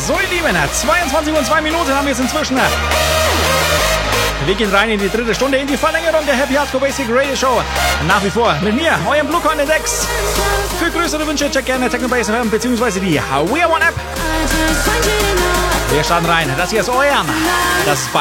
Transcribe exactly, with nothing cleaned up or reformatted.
So, ihr Lieben, zweiundzwanzig Uhr und zwei Minuten haben wir es inzwischen. Wir gehen rein in die dritte Stunde, in die Verlängerung der Happy Hardcore Basic Radio Show. Nach wie vor mit mir, eurem Bluecorn Index. Für größere Wünsche checkt gerne Technobase F M bzw. die We Are One App. Wir starten rein. Das hier ist euer. Das ist